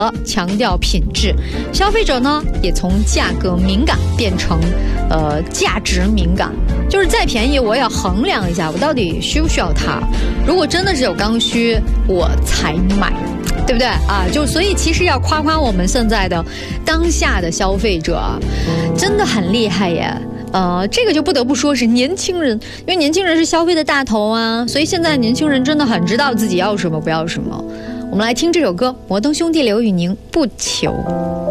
强调品质，消费者呢也从价格敏感变成价值敏感，就是再便宜我也要衡量一下我到底需不需要它，如果真的是有刚需我才买，对不对啊？就所以其实要夸夸我们现在的当下的消费者真的很厉害耶。这个就不得不说是年轻人，因为年轻人是消费的大头啊，所以现在年轻人真的很知道自己要什么不要什么。我们来听这首歌，摩登兄弟刘宇宁《不求》。